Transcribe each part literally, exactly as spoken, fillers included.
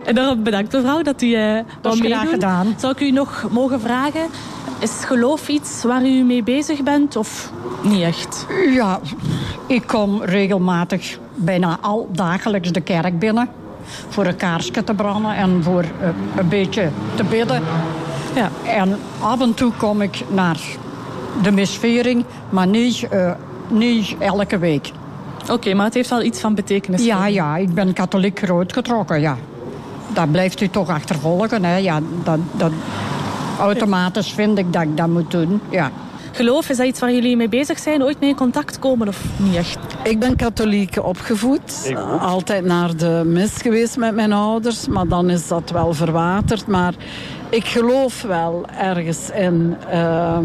Enorm bedankt mevrouw dat u uh, wou meedoen. Graag gedaan. Zou ik u nog mogen vragen, is geloof iets waar u mee bezig bent of niet echt? Ja, ik kom regelmatig bijna al dagelijks de kerk binnen. Voor een kaarsje te branden en voor uh, een beetje te bidden. Ja. En af en toe kom ik naar de misvering, maar niet, uh, niet elke week. Oké, okay, maar het heeft wel iets van betekenis. Ja, ja, ik ben katholiek grootgetrokken, ja. Dat blijft u toch achtervolgen, hè. Ja, dat, dat, automatisch vind ik dat ik dat moet doen, ja. Geloof, is dat iets waar jullie mee bezig zijn? Ooit mee in contact komen of niet echt? Ik ben katholiek opgevoed. Altijd naar de mis geweest met mijn ouders. Maar dan is dat wel verwaterd. Maar ik geloof wel ergens in... Uh,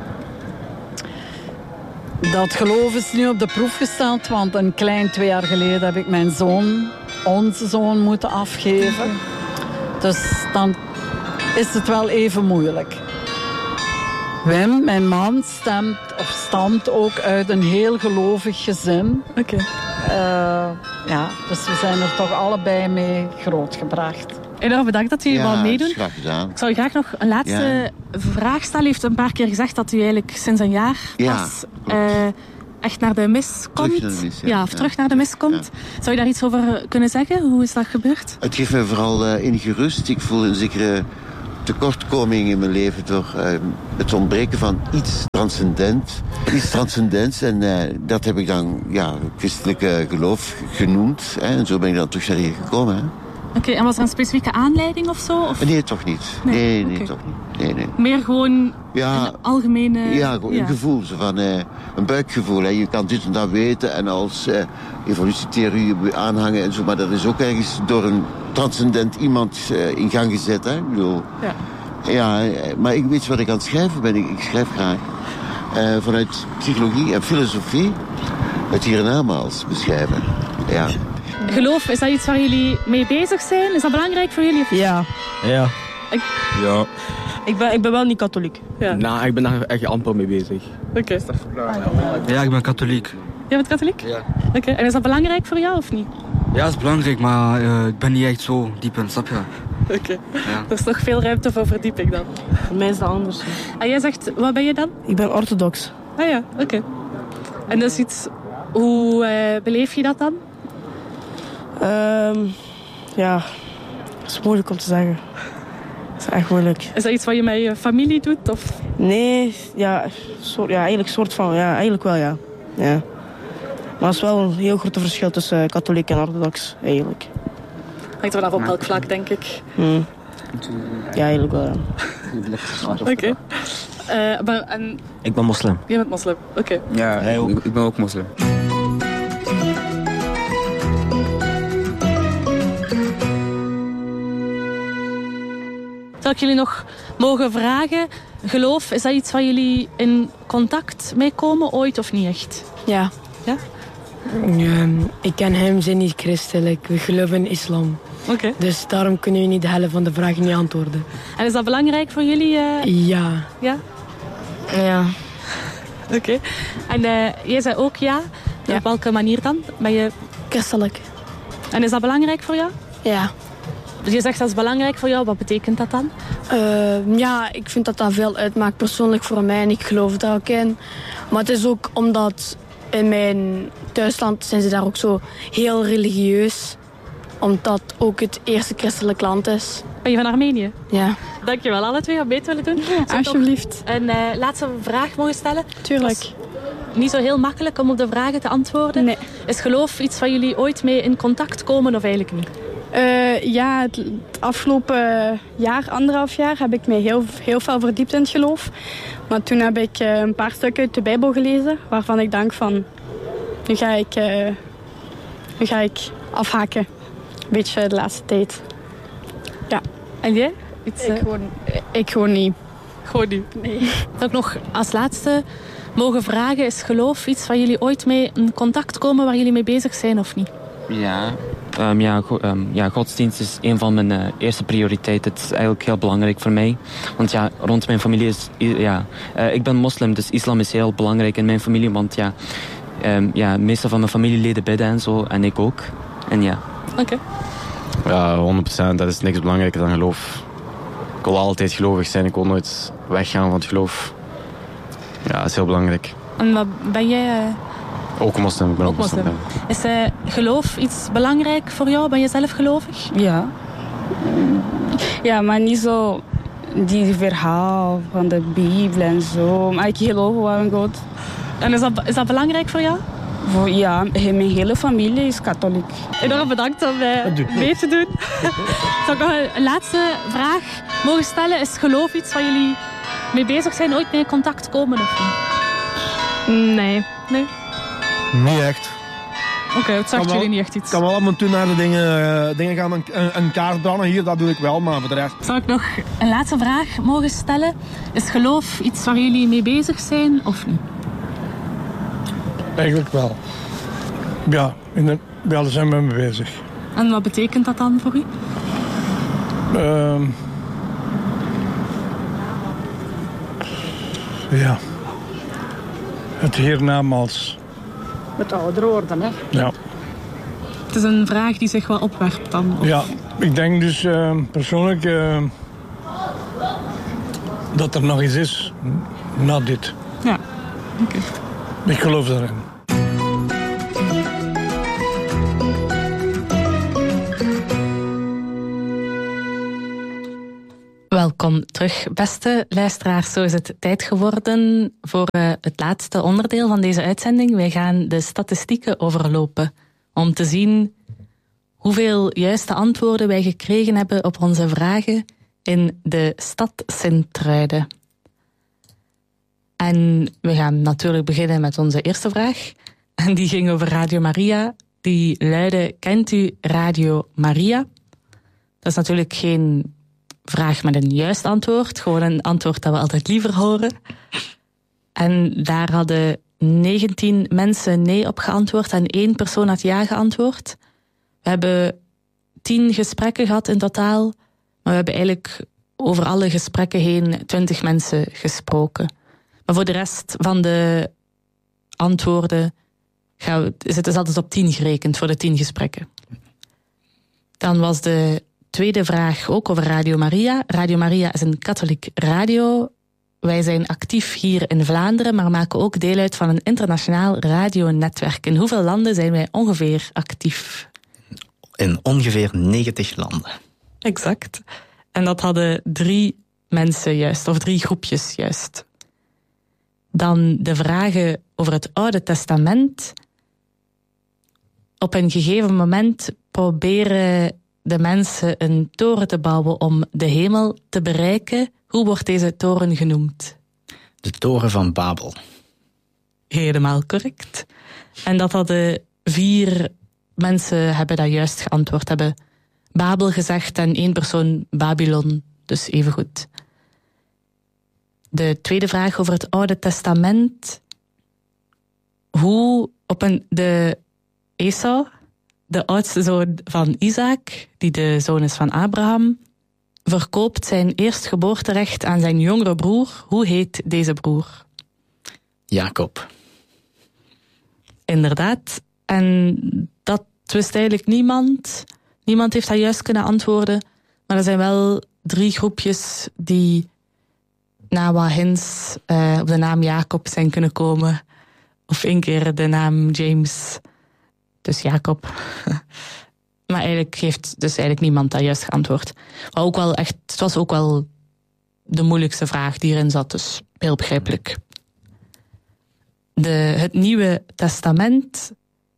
dat geloof is nu op de proef gesteld. Want een klein twee jaar geleden heb ik mijn zoon, onze zoon, moeten afgeven. Dus dan is het wel even moeilijk. Wim, mijn man, stemt, of stamt ook uit een heel gelovig gezin. Oké. Okay. Uh, ja, dus we zijn er toch allebei mee grootgebracht. Enorm bedankt dat u ja, wou meedoen. Graag gedaan. Ik zou u graag nog een laatste ja. vraag stellen. U heeft een paar keer gezegd dat u eigenlijk sinds een jaar ja, pas uh, echt naar de mis komt. Terug naar de mis, ja. ja of ja. terug naar de mis komt. Ja. Zou je daar iets over kunnen zeggen? Hoe is dat gebeurd? Het geeft mij vooral uh, enige rust. Ik voel een zekere tekortkoming in mijn leven door uh, het ontbreken van iets transcendent. Iets transcendents. En uh, dat heb ik dan ja, christelijke geloof genoemd. Hè, en zo ben ik dan terug naar hier gekomen. Hè. Oké, okay, en was er een specifieke aanleiding of zo? Of? Nee, toch niet. Nee, nee, nee okay. toch niet. Nee, nee. Meer gewoon ja, een algemene... Ja, gewoon ja. een gevoel. Zo van, uh, een buikgevoel. Hè. Je kan dit en dat weten en als uh, evolutietheorie aanhangen en zo. Maar dat is ook ergens door een transcendent iemand uh, in gang gezet. Hè. Ik bedoel, ja. ja, maar ik weet wat ik aan het schrijven ben. Ik, ik schrijf graag uh, vanuit psychologie en filosofie het hiernamaals beschrijven. Ja. Geloof, is dat iets waar jullie mee bezig zijn? Is dat belangrijk voor jullie? Ja. Ja. Ik... Ja. Ik ben, ik ben wel niet katholiek. Ja. Nou, ik ben daar echt amper mee bezig. Oké. Okay. Ja, ik ben katholiek. Jij bent katholiek? Ja. Oké, okay. En is dat belangrijk voor jou of niet? Ja, dat is belangrijk, maar uh, ik ben niet echt zo diep in, snap je? Oké. Okay. Ja. Er is nog veel ruimte voor verdieping dan. Voor mij is dat anders. En jij zegt, wat ben je dan? Ik ben orthodox. Ah ja, oké. Okay. En dat is iets, hoe uh, beleef je dat dan? Um, ja, dat is moeilijk om te zeggen. Dat is echt moeilijk. Is dat iets wat je met je familie doet? Of? Nee, ja, soort, ja, eigenlijk soort van, ja, eigenlijk wel, ja. ja. Maar er is wel een heel groot verschil tussen katholiek en orthodox, eigenlijk. Hangt er vanaf op welk vlak, denk ik. Hmm. Ja, eigenlijk wel, ja. Oké. Okay. Uh, en... Ik ben moslim. Jij bent moslim, oké. Okay. Ja, ik, ik ben ook moslim. Zou ik jullie nog mogen vragen, geloof, is dat iets waar jullie in contact mee komen ooit of niet echt? Ja. Ja? Um, ik ken hem, zijn niet christelijk. We geloven in islam. Oké. Okay. Dus daarom kunnen we niet de helft van de vragen niet antwoorden. En is dat belangrijk voor jullie? Uh... Ja. Ja? Ja. Oké. Okay. En uh, jij zei ook ja? ja. Op welke manier dan? Ben je... Christelijk. En is dat belangrijk voor jou? Ja. Dus je zegt dat is belangrijk voor jou. Wat betekent dat dan? Uh, ja, ik vind dat dat veel uitmaakt persoonlijk voor mij. En ik geloof daar ook in. Maar het is ook omdat in mijn thuisland zijn ze daar ook zo heel religieus. Omdat ook het eerste christelijk land is. Ben je van Armenië? Ja. Dankjewel alle twee om mee te willen doen. Ja, alsjeblieft. Een uh, laatste vraag mogen stellen? Tuurlijk. Niet zo heel makkelijk om op de vragen te antwoorden. Nee. Is geloof iets waar jullie ooit mee in contact komen of eigenlijk niet? Uh, ja, het, het afgelopen jaar, anderhalf jaar, heb ik mij heel, heel veel verdiept in het geloof. Maar toen heb ik uh, een paar stukken uit de Bijbel gelezen, waarvan ik denk van, nu ga ik, uh, nu ga ik afhaken. Een beetje de laatste tijd. Ja. En jij? Iets, uh... ik, gewoon, ik gewoon niet. Gewoon niet? Nee. Zou ik nog als laatste mogen vragen, is geloof iets waar jullie ooit mee in contact komen, waar jullie mee bezig zijn of niet? Ja, um, ja, go, um, ja, godsdienst is een van mijn uh, eerste prioriteiten. Het is eigenlijk heel belangrijk voor mij. Want ja, rond mijn familie is... Ja, uh, ik ben moslim, dus islam is heel belangrijk in mijn familie. Want ja, um, ja, meestal van mijn familieleden bidden en zo. En ik ook. En ja. Oké. Okay. Ja, honderd procent. Dat is niks belangrijker dan geloof. Ik wil altijd gelovig zijn. Ik wil nooit weggaan van het geloof. Ja, dat is heel belangrijk. En wat ben jij? Uh... Ook moslim. Ik ben ook, ook moslim. moslim. Is uh, geloof iets belangrijk voor jou? Ben je zelf gelovig? Ja. Ja, maar niet zo die verhaal van de Bijbel en zo. Maar ik geloof wel in God. En is dat, is dat belangrijk voor jou? Voor, ja, mijn hele familie is katholiek. Enorm bedankt om uh, mee te doen. Zal ik nog een laatste vraag mogen stellen? Is geloof iets waar jullie mee bezig zijn? Ooit mee in contact komen of niet? Nee. Nee? Niet echt. Oké, okay, het zegt jullie niet echt iets. Ik kan wel af en toe naar de dingen, uh, dingen gaan, een, een kaart branden hier, dat doe ik wel, maar voor de rest... Zal ik nog een laatste vraag mogen stellen? Is geloof iets waar jullie mee bezig zijn of niet? Eigenlijk wel. Ja, in de, ja, daar zijn we mee bezig. En wat betekent dat dan voor u? Uh, ja. Het hiernamaals. Met ouder worden, hè? Ja. Het is een vraag die zich wel opwerpt dan? Of? Ja, ik denk dus uh, persoonlijk uh, dat er nog iets is na dit. Ja, oké. Okay. Ik geloof daarin. Welkom terug, beste luisteraars. Zo is het tijd geworden voor uh, het laatste onderdeel van deze uitzending. Wij gaan de statistieken overlopen om te zien hoeveel juiste antwoorden wij gekregen hebben op onze vragen in de stad Sint-Truiden. En we gaan natuurlijk beginnen met onze eerste vraag. En die ging over Radio Maria. Die luidde, kent u Radio Maria? Dat is natuurlijk geen vraag met een juist antwoord. Gewoon een antwoord dat we altijd liever horen. En daar hadden negentien mensen nee op geantwoord en één persoon had ja geantwoord. We hebben tien gesprekken gehad in totaal. Maar we hebben eigenlijk over alle gesprekken heen twintig mensen gesproken. Maar voor de rest van de antwoorden gaan we, is het dus altijd op tien gerekend voor de tien gesprekken. Dan was de tweede vraag ook over Radio Maria. Radio Maria is een katholiek radio. Wij zijn actief hier in Vlaanderen, maar maken ook deel uit van een internationaal radionetwerk. In hoeveel landen zijn wij ongeveer actief? In ongeveer negentig landen. Exact. En dat hadden drie mensen juist, of drie groepjes juist. Dan de vragen over het Oude Testament. Op een gegeven moment proberen de mensen een toren te bouwen om de hemel te bereiken. Hoe wordt deze toren genoemd? De Toren van Babel. Helemaal correct. En dat hadden vier mensen hebben dat juist geantwoord, hebben Babel gezegd en één persoon Babylon, dus even goed. De tweede vraag over het Oude Testament. Hoe op een, de Esau, de oudste zoon van Isaac, die de zoon is van Abraham, verkoopt zijn eerstgeboorterecht aan zijn jongere broer. Hoe heet deze broer? Jacob. Inderdaad. En dat wist eigenlijk niemand. Niemand heeft dat juist kunnen antwoorden. Maar er zijn wel drie groepjes die na wat hints uh, op de naam Jacob zijn kunnen komen. Of één keer de naam James. Dus Jacob. Maar eigenlijk heeft dus eigenlijk niemand dat juist geantwoord. Maar ook wel echt, het was ook wel de moeilijkste vraag die erin zat. Dus heel begrijpelijk. De, het Nieuwe Testament.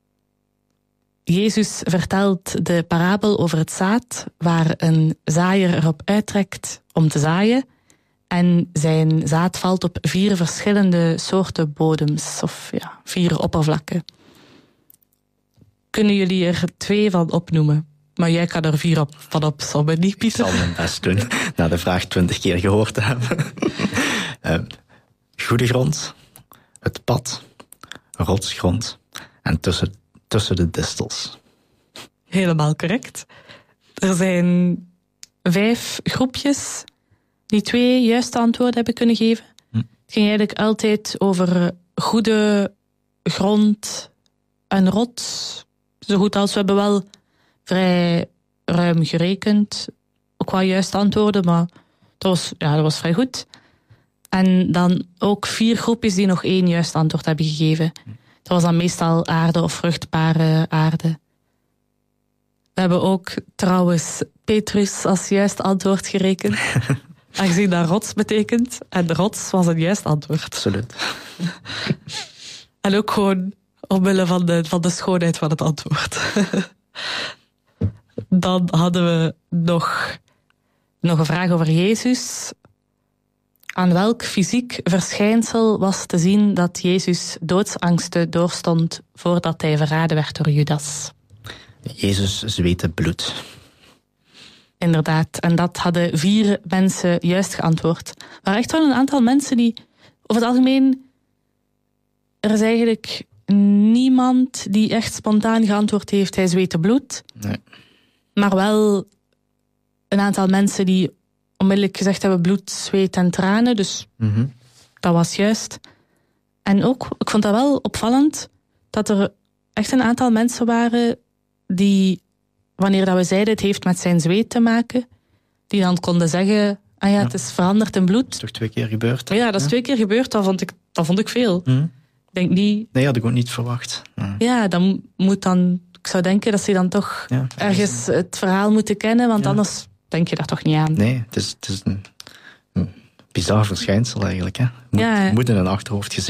Jezus vertelt de parabel over het zaad, waar een zaaier erop uittrekt om te zaaien. En zijn zaad valt op vier verschillende soorten bodems, of ja, vier oppervlakken. Kunnen jullie er twee van opnoemen? Maar jij kan er vier op, van opzommen, niet Pieter? Ik zal mijn best doen, na de vraag twintig keer gehoord te hebben. uh, goede grond, het pad, rotsgrond en tussen, tussen de distels. Helemaal correct. Er zijn vijf groepjes die twee juiste antwoorden hebben kunnen geven. Hm. Het ging eigenlijk altijd over goede grond en rots. Zo goed als we hebben wel vrij ruim gerekend. Ook wel juist antwoorden, maar dat was, ja, dat was vrij goed. En dan ook vier groepjes die nog één juist antwoord hebben gegeven. Dat was dan meestal aarde of vruchtbare aarde. We hebben ook trouwens Petrus als juist antwoord gerekend. Aangezien dat rots betekent. En rots was een juist antwoord. Absoluut. En ook gewoon omwille van de, van de schoonheid van het antwoord. Dan hadden we nog, nog een vraag over Jezus. Aan welk fysiek verschijnsel was te zien dat Jezus doodsangsten doorstond voordat hij verraden werd door Judas? Jezus zweette bloed. Inderdaad, en dat hadden vier mensen juist geantwoord. Er waren echt wel een aantal mensen die, over het algemeen, er is eigenlijk niemand die echt spontaan geantwoord heeft, hij zweette bloed. Nee. Maar wel een aantal mensen die onmiddellijk gezegd hebben bloed, zweet en tranen, dus mm-hmm. dat was juist. En ook, ik vond dat wel opvallend, dat er echt een aantal mensen waren die, wanneer dat we zeiden het heeft met zijn zweet te maken, die dan konden zeggen, ah ja, het is veranderd in bloed. Dat is toch twee keer gebeurd? Ja, dat is ja. twee keer gebeurd, dat vond ik, dat vond ik veel. Mm. Ik denk niet... Nee, had ik ook niet verwacht. Ja, ja dan moet dan... Ik zou denken dat ze dan toch ja, ergens het verhaal moeten kennen, want ja. anders denk je daar toch niet aan. Nee, het is, het is een, een bizar verschijnsel eigenlijk. Hè. Moet, ja. moet in een achterhoofd gezeten